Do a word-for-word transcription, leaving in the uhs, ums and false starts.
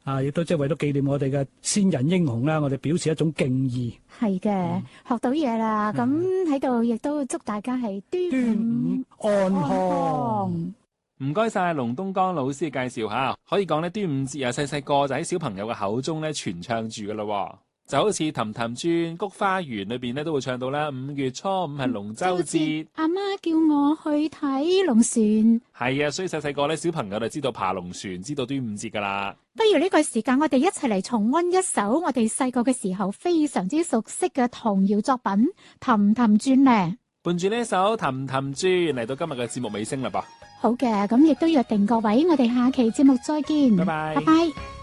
啊，亦都即係為咗紀念我哋嘅先人英雄啦，我哋表示一種敬意。 係嘅，嗯、學到嘢啦。咁喺度亦都祝大家係端午安康。 唔該晒龍東江老師嘅介紹下，可以講咧端午節啊，細細個就喺小朋友嘅口中咧傳唱住噶啦，就好似《氹氹轉菊花園》裏邊咧都會唱到啦。五月初五係龍舟節， 阿媽叫我去睇龍船。 係啊，所以細細個咧小朋友就知道爬龍船，知道端午節噶啦。 不如呢個時間，我哋一齊嚟重溫一首我哋細個嘅時候非常之熟悉嘅童謠作品《氹氹轉》咧。 伴住呢一首《氹氹轉》嚟到今日嘅節目尾聲啦噃。 好嘅，咁亦都約定各位，我哋下期節目再見。 拜拜。 拜拜。